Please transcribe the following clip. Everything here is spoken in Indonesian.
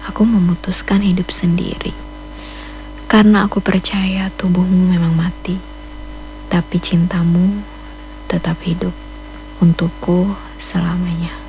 aku memutuskan hidup sendiri. Karena aku percaya tubuhmu memang mati, tapi cintamu tetap hidup untukku selamanya.